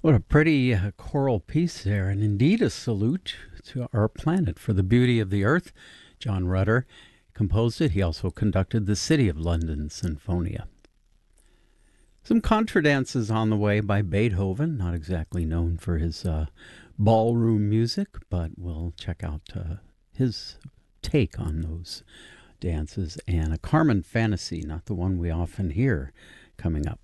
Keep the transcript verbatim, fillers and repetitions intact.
What a pretty uh, choral piece there, and indeed a salute to our planet for the beauty of the earth. John Rutter composed it. He also conducted the City of London Sinfonia. Some contradances on the way by Beethoven, not exactly known for his uh, ballroom music, but we'll check out uh, his take on those dances. And a Carmen fantasy, not the one we often hear, coming up.